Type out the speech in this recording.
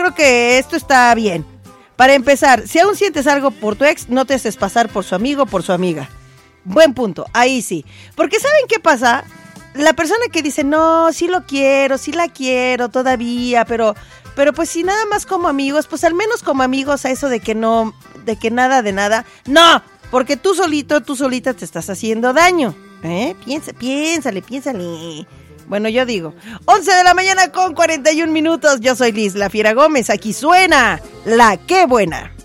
creo que esto está bien. Para empezar, si aún sientes algo por tu ex, no te haces pasar por su amigo o por su amiga. Buen punto, ahí sí. Porque ¿saben qué pasa? La persona que dice, no, sí lo quiero, sí la quiero todavía, pero pues si nada más como amigos, pues al menos como amigos a eso de que no, de que nada de nada. ¡No! Porque tú solito, tú solita te estás haciendo daño. Piénsale. Bueno, yo digo, 11 de la mañana con 41 minutos. Yo soy Liz La Fiera Gómez. Aquí suena La Qué Buena.